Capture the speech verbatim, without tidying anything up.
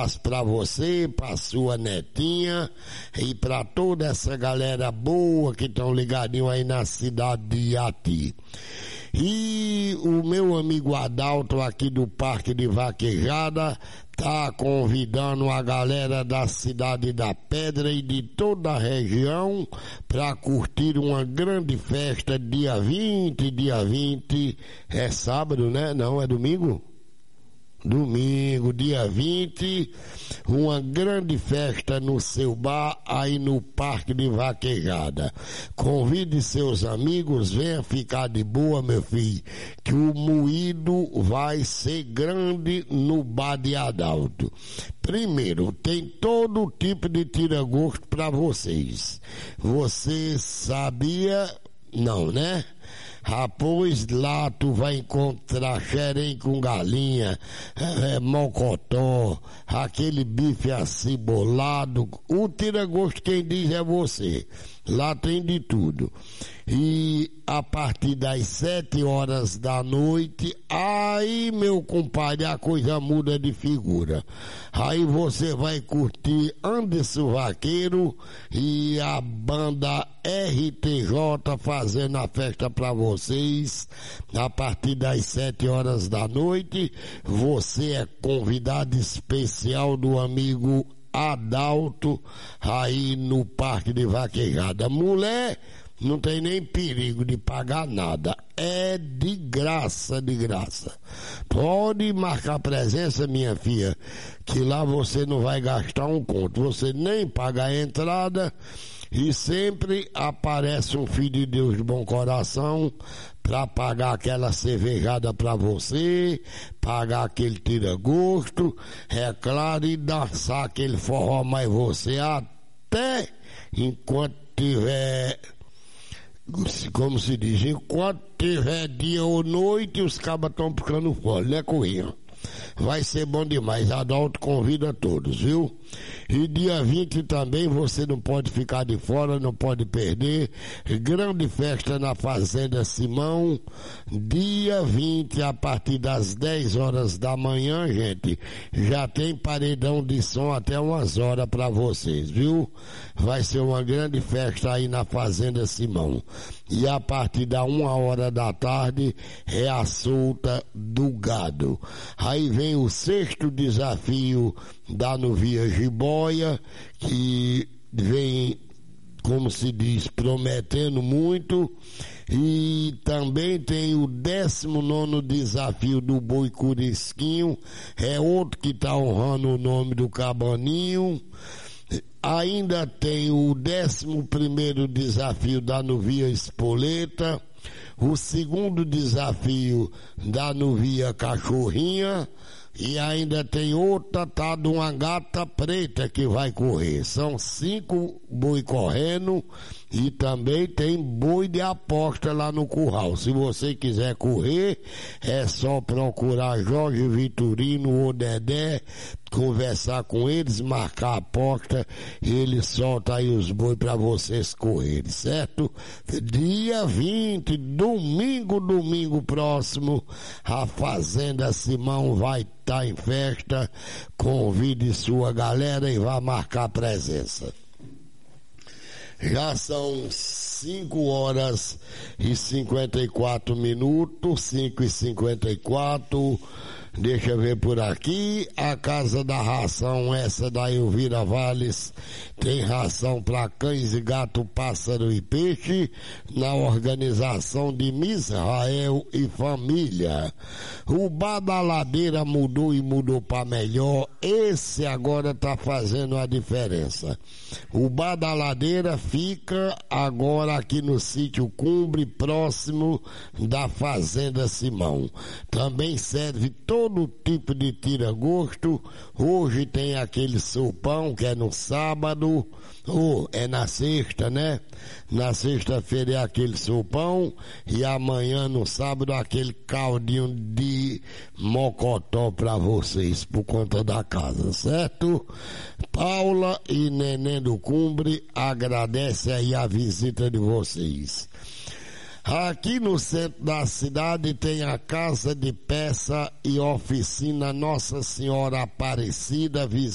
abraço para você, para sua netinha e para toda essa galera boa que estão ligadinho aí na cidade de Iati. E o meu amigo Adalto aqui do Parque de Vaquejada tá convidando a galera da cidade da Pedra e de toda a região para curtir uma grande festa dia vinte, dia vinte, é sábado, né? Não, é domingo? Domingo, dia vinte, uma grande festa no seu bar aí no Parque de Vaquejada. Convide seus amigos, venha ficar de boa, meu filho, que o moído vai ser grande no bar de Adalto. Primeiro, tem todo tipo de tira-gosto para vocês. Você sabia? Não, né? Rapaz, lá tu vai encontrar xerém com galinha, é, mocotó, aquele bife acibolado. O tira-gosto quem diz é você. Lá tem de tudo. E a partir das sete horas da noite, aí, meu compadre, a coisa muda de figura. Aí você vai curtir Anderson Vaqueiro e a banda R T J fazendo a festa para vocês. A partir das sete horas da noite, você é convidado especial do amigo Adalto aí no Parque de Vaquejada. Mulher, não tem nem perigo de pagar nada, é de graça, de graça. Pode marcar presença, minha filha, que lá você não vai gastar um conto, você nem paga a entrada e sempre aparece um filho de Deus de bom coração para pagar aquela cervejada para você, pagar aquele tira-gosto, é claro, e dançar aquele forró mais você até enquanto tiver, como se diz, enquanto tiver dia ou noite, os cabas estão ficando fora, né, Corrinha? Vai ser bom demais. Adalto convida todos, viu? E dia vinte também você não pode ficar de fora, não pode perder. Grande festa na Fazenda Simão. Dia vinte, a partir das dez horas da manhã, gente. Já tem paredão de som até umas horas para vocês, viu? Vai ser uma grande festa aí na Fazenda Simão. E a partir da uma hora da tarde é a solta do gado. Aí vem o sexto desafio da Novia Jiboia, que vem, como se diz, prometendo muito. E também tem o décimo nono desafio do Boi Curisquinho, é outro que está honrando o nome do Cabaninho. Ainda tem o décimo primeiro desafio da Novia Espoleta, o segundo desafio da Novia Cachorrinha, e ainda tem outra, tá, de uma gata preta que vai correr. São cinco boi correndo e também tem boi de aposta lá no curral. Se você quiser correr, é só procurar Jorge Vitorino ou Dedé, conversar com eles, marcar a aposta, e ele solta aí os boi para vocês correrem, certo? Dia vinte, domingo, domingo próximo, a Fazenda Simão vai estar em festa. Convide sua galera e vá marcar presença. Já são cinco horas e cinquenta e quatro minutos, cinco e cinquenta e quatro. Deixa eu ver por aqui, a Casa da Ração, essa da Elvira Valles, tem ração para cães e gato, pássaro e peixe, na organização de Misrael e Família. O Bar da Ladeira mudou e mudou para melhor, esse agora tá fazendo a diferença. O Bar da Ladeira fica agora aqui no sítio Cumbre, próximo da Fazenda Simão. Também serve todo todo tipo de tira-gosto. Hoje tem aquele sopão que é no sábado, ou é na sexta, né? Na sexta-feira é aquele sopão e amanhã no sábado aquele caldinho de mocotó para vocês por conta da casa, certo? Paula e Neném do Cumbre agradece aí a visita de vocês. Aqui no centro da cidade tem a Casa de Peça e Oficina Nossa Senhora Aparecida,